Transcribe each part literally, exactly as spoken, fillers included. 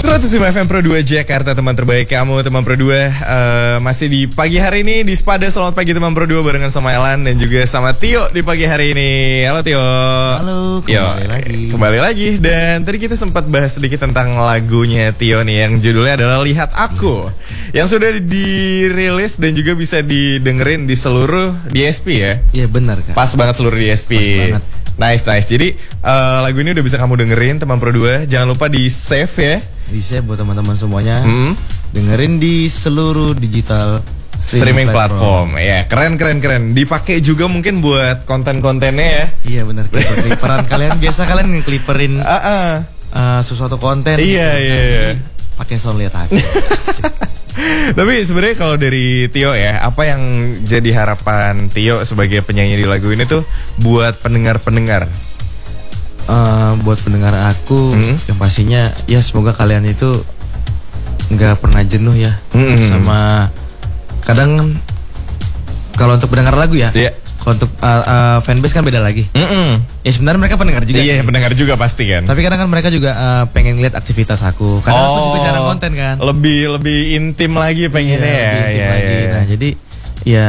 seratus lima F M Pro dua Jakarta, teman terbaik kamu, teman Pro dua. uh, Masih di pagi hari ini di Spada. Selamat pagi teman Pro dua, barengan sama Elan dan juga sama Tio di pagi hari ini. Halo Tio. Halo, kembali Yo, lagi Kembali lagi. Dan tadi kita sempat bahas sedikit tentang lagunya Tio nih, yang judulnya adalah Lihat Aku, yang sudah dirilis dan juga bisa didengerin di seluruh D S P ya. Iya benar Kak. Pas banget seluruh D S P. Pas banget. Nice, nice. Jadi uh, lagu ini udah bisa kamu dengerin teman Pro dua. Jangan lupa di save ya. Di save buat teman-teman semuanya. Hmm. Dengerin di seluruh digital streaming, streaming platform. platform. Ya, keren keren keren. Dipakai juga mungkin buat konten-kontennya ya. Iya benar. Kliperan kalian biasa kalian ngekliperin uh -uh. uh, sesuatu konten. Iya iya iya. Pakai sound Lihat Aku. Tapi sebenarnya kalau dari Tio ya, apa yang jadi harapan Tio sebagai penyanyi di lagu ini tuh buat pendengar-pendengar? Uh, buat pendengar aku, hmm? yang pastinya ya semoga kalian itu nggak pernah jenuh ya, hmm. sama kadang kalau untuk pendengar lagu ya, yeah. kalau untuk uh, uh, fanbase kan beda lagi. Mm-mm. Ya sebenarnya mereka pendengar juga. Iya, pendengar juga pasti kan. Tapi kadang kan mereka juga uh, pengen lihat aktivitas aku. Karena oh, aku juga jarang konten kan. Lebih lebih intim lagi pengennya iya, ya. Lebih intim ya, lagi. ya, ya. Nah jadi ya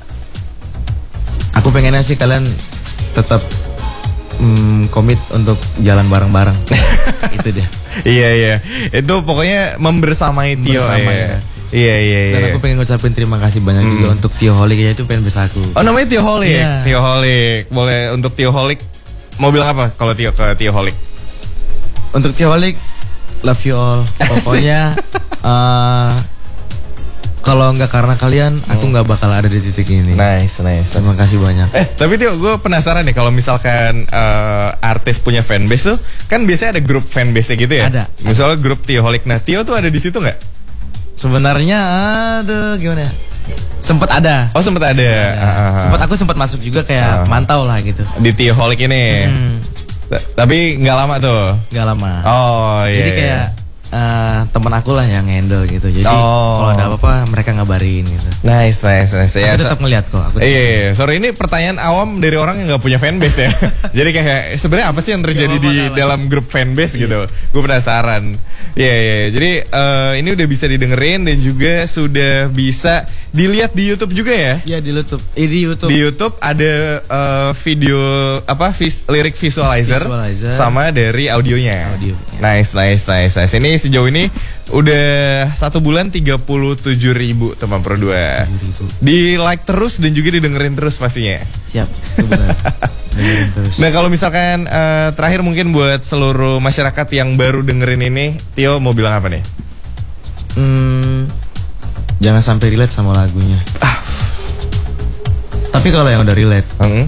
aku pengennya sih kalian tetap mm, komit untuk jalan bareng-bareng. Itu dia. Iya iya. Itu pokoknya membersamai Tio Bersama, ya. ya. Iya iya iya. Dan aku pengen ngucapin terima kasih banyak hmm. juga untuk Tio Holik ya, itu pengen bisa aku. Oh namanya Tio Holik. Yeah. Tio Holik. Boleh untuk Tio Holik. Mau bilang apa kalau Tio ke Tio Holik? Untuk Tio Holik, love you all. Pokoknya uh, kalau nggak karena kalian, aku nggak bakal ada di titik ini. Nice nice. Terima kasih banyak. Eh tapi Tio, gue penasaran nih kalau misalkan uh, artis punya fanbase tuh, kan biasanya ada grup fanbase gitu ya. Ada. Misalnya grup Tio Holik. Nah Tio tuh ada di situ nggak? Sebenarnya aduh gimana ya? Sempet ada. Oh sempet ada. ada. Uh, Sempet aku sempat masuk juga kayak uh, mantau lah gitu. Di Tio Holik ini. Hmm. Tapi nggak lama tuh. Nggak lama. Oh iya. Jadi kayak uh, temen aku lah yang handle gitu. Jadi oh. kalau ada apa-apa mereka ngabarin gitu. Nice nice nice. Aku ya, tetap so ngeliat kok. Aku iya, iya. Sorry ini pertanyaan awam dari orang yang nggak punya fanbase ya. Jadi kayak sebenarnya apa sih yang terjadi di dalam grup fanbase gitu? Gue penasaran. Iya yeah, yeah. Jadi uh, ini udah bisa didengerin dan juga sudah bisa dilihat di YouTube juga ya? Iya di YouTube. Eh, di YouTube. Di YouTube ada uh, video apa vis lirik visualizer, visualizer sama dari audionya. Audio. Ya. Nice nice nice nice. Ini sejauh ini udah satu bulan tiga puluh tujuh ribu teman Pro dua. Di like terus dan juga didengerin terus pastinya. Siap. Itu benar. Terus. Nah kalau misalkan uh, terakhir mungkin buat seluruh masyarakat yang baru dengerin ini, Tio mau bilang apa nih? Hmm, jangan sampai relate sama lagunya. Ah. Tapi kalau yang udah relate, hmm?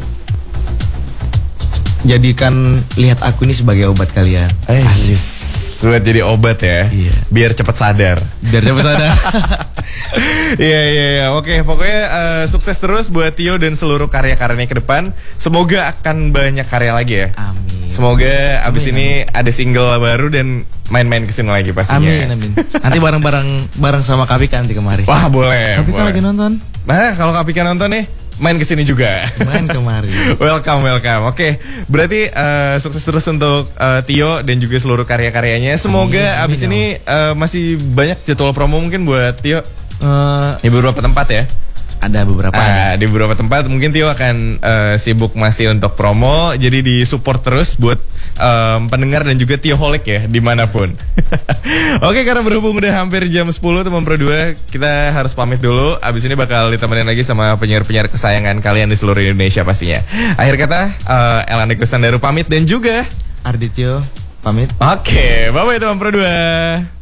jadikan Lihat Aku ini sebagai obat kalian. Asis. Buat jadi obat ya. Iya. Biar cepat sadar. Biar cepat sadar. Iya iya iya. Oke, pokoknya uh, sukses terus buat Tio dan seluruh karya-karyanya ke depan. Semoga akan banyak karya lagi ya. Amin. Semoga amin, abis amin. ini ada single baru dan main-main kesini lagi pastinya. Amin amin. Nanti bareng-bareng bareng sama Kapika nanti kemari. Wah boleh. Kapika lagi nonton. Nah kalau Kapika nonton nih, main kesini juga. Main kemari. Welcome, welcome. Oke, berarti uh, sukses terus untuk uh, Tio dan juga seluruh karya-karyanya. Semoga amin, abis amin, ini uh, masih banyak jadwal promo mungkin buat Tio. Uh, di beberapa tempat ya. Ada beberapa. Uh, di beberapa tempat mungkin Tio akan uh, sibuk masih untuk promo. Jadi di support terus buat um, pendengar dan juga Tio Holik ya dimanapun. Oke, karena berhubung udah hampir jam sepuluh teman Pro dua, kita harus pamit dulu. Abis ini bakal ditemenin lagi sama penyiar-penyiar kesayangan kalian di seluruh Indonesia pastinya. Akhir kata, uh, Elan Ikusandaru pamit dan juga Ardityo pamit. Oke, bye-bye teman Pro dua.